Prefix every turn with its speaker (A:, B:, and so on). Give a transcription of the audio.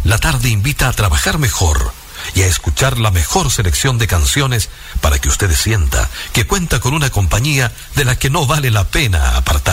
A: la tarde invita a trabajar mejor y a escuchar la mejor selección de canciones para que usted sienta que cuenta con una compañía de la que no vale la pena apartar.